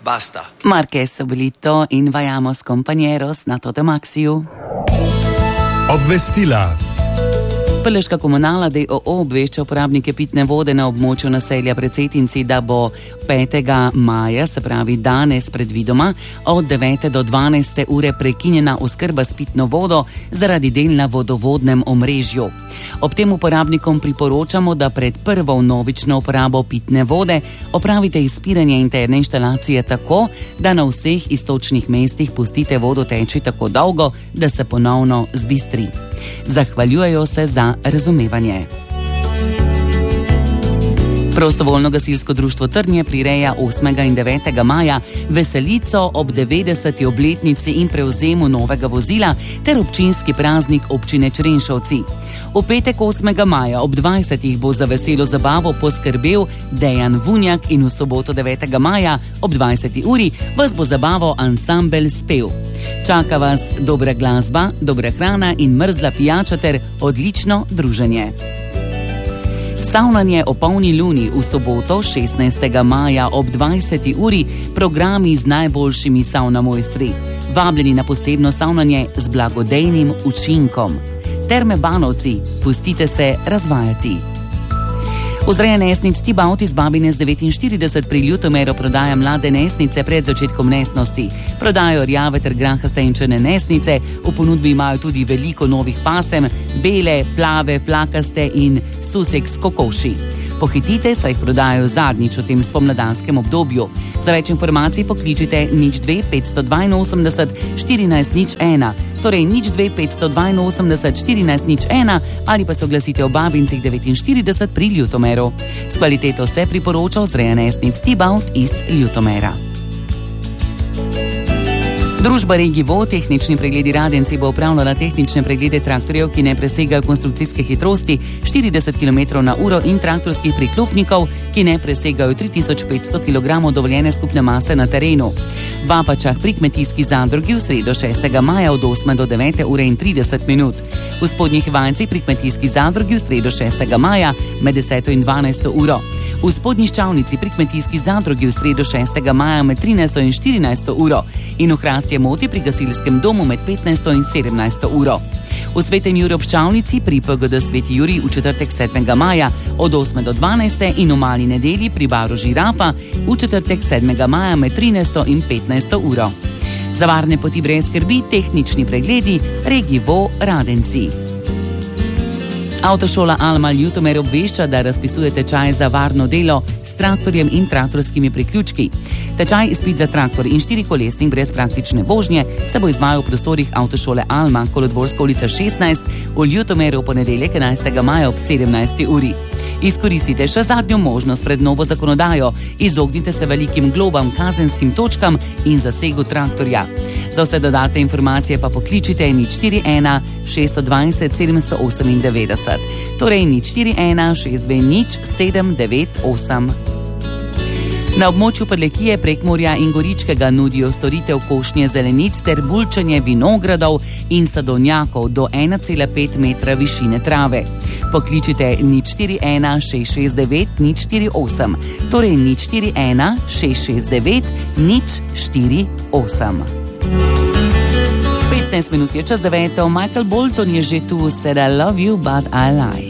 Basta. Marques Obelito in vayamos compañeros na Totemaxiju. Obvestila. Prleška komunala d.o.o. obvešča uporabnike pitne vode na območju naselja Precetinci, da bo 5. maja, se pravi danes predvidoma, od 9. do 12. ure prekinjena oskrba s pitno vodo zaradi del na vodovodnem omrežju. Ob tem uporabnikom priporočamo, da pred prvo vnovično uporabo pitne vode opravite izpiranje interne inštalacije tako, da na vseh iztočnih mestih pustite vodo teči tako dolgo, da se ponovno zbistri. Zahvaljujejo se za razumevanje. Prostovoljno gasilsko društvo Trnje prireja 8. in 9. maja veselico ob 90. obletnici in prevzemu novega vozila ter občinski praznik občine Črenšovci. V petek 8. maja ob 20. bo za veselo zabavo poskrbel Dejan Vunjak in v soboto 9. maja ob 20. uri vas bo zabaval ansambel Spev. Čaka vas dobra glasba, dobra hrana in mrzla pijača ter odlično druženje. Savnanje o polni luni v soboto 16. maja ob 20. uri, programi z najboljšimi savnamojstri. Vabljeni na posebno savnanje z blagodejnim učinkom. Terme Banovci, pustite se razvajati. Vzreja nesnic Tibaut iz Babine z 49 pri Ljutomeru prodaja mlade nesnice pred začetkom nesnosti. Prodajo rjave ter grahaste in črne nesnice, v ponudbi imajo tudi veliko novih pasem, bele, plave, plakaste in susek s kokoši. Pohitite, saj jih prodajajo zadnjič v tem spomladanskem obdobju. Za več informacij pokličite 02 582 14 01, torej 02 582 14 01 ali pa se oglasite v Babincih 49 pri Ljutomeru. S kvaliteto se priporoča vzreja nesnic Tibaut iz Ljutomera. Družba Regivo tehnični pregledi Radenci bo upravljala tehnične preglede traktorjev, ki ne presegajo konstrukcijske hitrosti 40 km/h in traktorskih priklopnikov, ki ne presegajo 3500 kg dovoljene skupne mase na terenu. V Apačah pri kmetijski zadrugi v sredo 6. maja od 8 do 9 ure in 30 minut. V Spodnjih Ivancih pri kmetijski zadrugi v sredo 6. maja med 10 in 12 uro. V Spodnji Ščavnici pri kmetijski zadrugi v sredo 6. maja med 13 in 14 uro in v Hrastje Moti pri gasilskem domu med 15 in 17 uro. V Svetem Juriju ob Ščavnici pri PGD Sveti Jurij v četrtek 7. maja od 8 do 12 in v Mali nedelji pri baru Žirafa v četrtek 7. maja med 13 in 15 uro. Za varne poti brez skrbi tehnični pregledi Regivo Radenci. Avtošola Alma Ljutomer obvešča, da razpisuje tečaj za varno delo s traktorjem in traktorskimi priključki. Tečaj izpit za traktor in 4-kolesnik brez praktične vožnje se bo izvajal v prostorih Avtošole Alma, Kolodvorska ulica 16, v Ljutomeru v ponedeljek 11. maja ob 17. uri. Izkoristite še zadnjo možnost pred novo zakonodajo, izognite se velikim globam, kazenskim točkam in zasegu traktorja. Za vse dodatne informacije pa pokličite 041 620 798, torej 041 620 798. Na območju Prlekije, Prekmurja in Goričkega nudijo storitev košnje zelenic ter bulčanje vinogradov in sadovnjakov do 1,5 metra višine trave. Pokličite 041 669 048, torej 041 669 048. 15 minut je čez 9. Michael Bolton je že tu, said I love you, but I lie.